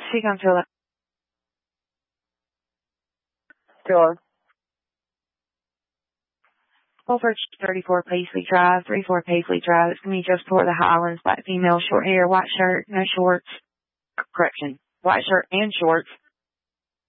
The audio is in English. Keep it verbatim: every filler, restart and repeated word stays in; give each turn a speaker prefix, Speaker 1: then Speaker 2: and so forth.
Speaker 1: Speak on Philip.
Speaker 2: Sure.
Speaker 1: Over thirty-four Paisley Drive, thirty-four Paisley Drive. It's going to be just for the Highlands, black female, short hair, white shirt, no shorts. Correction. White shirt and shorts.